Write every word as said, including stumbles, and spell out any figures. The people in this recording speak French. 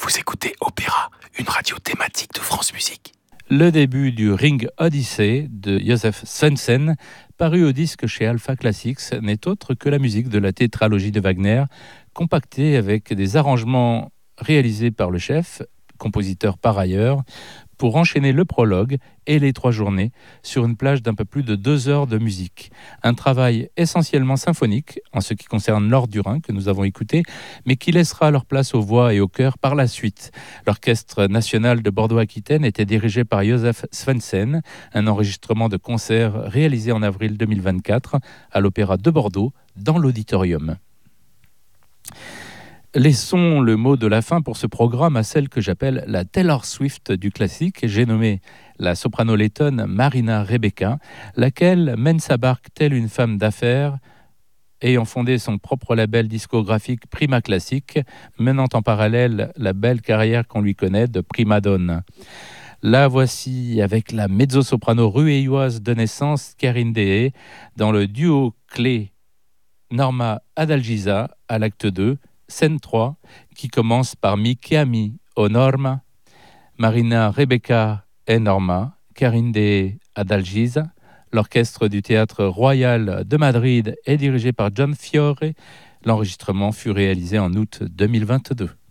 Vous écoutez Opéra, une radio thématique de France Musique. Le début du Ring Odyssey de Josef Svensen, paru au disque chez Alpha Classics, n'est autre que la musique de la tétralogie de Wagner, compactée avec des arrangements réalisés par le chef, compositeur par ailleurs, pour enchaîner le prologue et les trois journées sur une plage d'un peu plus de deux heures de musique. Un travail essentiellement symphonique en ce qui concerne l'Or du Rhin que nous avons écouté, mais qui laissera leur place aux voix et au chœur par la suite. L'Orchestre national de Bordeaux-Aquitaine était dirigé par Josef Svensen, un enregistrement de concert réalisé en avril deux mille vingt-quatre à l'Opéra de Bordeaux dans l'auditorium. Laissons le mot de la fin pour ce programme à celle que j'appelle la Taylor Swift du classique. J'ai nommé la soprano lettonne Marina Rebeka, laquelle mène sa barque telle une femme d'affaires, ayant fondé son propre label discographique Prima Classic, menant en parallèle la belle carrière qu'on lui connaît de prima donna. La voici avec la mezzo-soprano ruéilloise de naissance Karine Dehé dans le duo clé Norma Adalgisa à l'acte deux, scène trois, qui commence par Mi chiami o Norma, Marina Rebeka et Norma, Karine Dehé Adalgisa. L'orchestre du Théâtre Royal de Madrid est dirigé par John Fiore. L'enregistrement fut réalisé en août deux mille vingt-deux.